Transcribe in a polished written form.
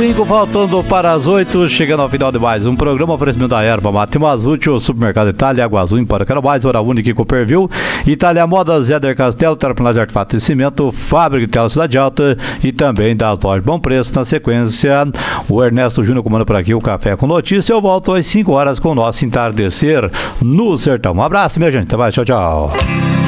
5 faltando para as 8, chegando ao final de mais um programa. Oferecimento da Erva Mate Mazucci, o Supermercado Itália, Água Azul, para Carabais, Hora Única e Cooperville, Itália Modas, Éder Castelo, Terapinagem de Artefato e Cimento, Fábrica de Tela Cidade Alta e também da Loja Bom Preço. Na sequência, o Ernesto Júnior comanda por aqui o Café com Notícia. Eu volto às 5 horas com o nosso entardecer no Sertão. Um abraço, minha gente. Até mais. Tchau, tchau.